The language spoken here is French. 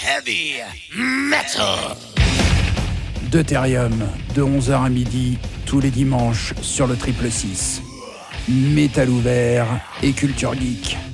Heavy Metal. Deutérium, de 11h à midi, tous les dimanches sur le 666. Métal ouvert et culture geek.